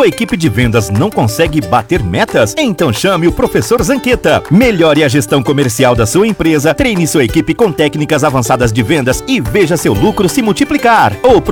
Sua equipe de vendas não consegue bater metas? Então chame o Professor Zanqueta. Melhore a gestão comercial da sua empresa, treine sua equipe com técnicas avançadas de vendas e veja seu lucro se multiplicar. O